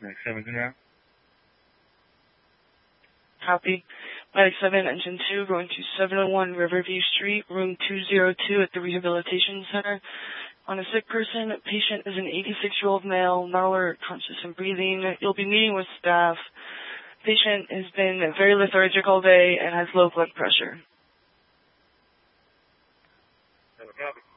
Medic 7, good now. Copy. Medic 7, Engine 2, going to 701 Riverview Street, room 202 at the Rehabilitation Center. On a sick person, patient is an 86-year-old male, not alert, conscious and breathing. You'll be meeting with staff. Patient has been very lethargic all day and has low blood pressure. Copy.